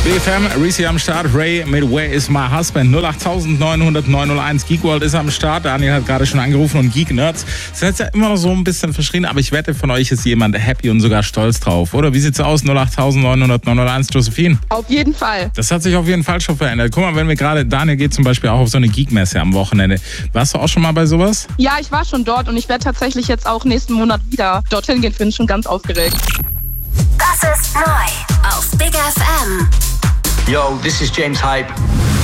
BFM, Reese am Start, Ray mit Where is my husband? 08900 901. Geekworld ist am Start. Daniel hat gerade schon angerufen und Geek Nerds sind jetzt ja immer noch so ein bisschen verschrien, aber ich wette, von euch ist jemand happy und sogar stolz drauf, oder? Wie sieht's aus? 08900 901, Josephine? Auf jeden Fall. Das hat sich auf jeden Fall schon verändert. Guck mal, wenn wir gerade, Daniel geht zum Beispiel auch auf so eine Geek-Messe am Wochenende. Warst du auch schon mal bei sowas? Ja, ich war schon dort und ich werde tatsächlich jetzt auch nächsten Monat wieder dorthin gehen. Bin schon ganz aufgeregt. Das ist neu auf Big FM. Yo, this is James Hype.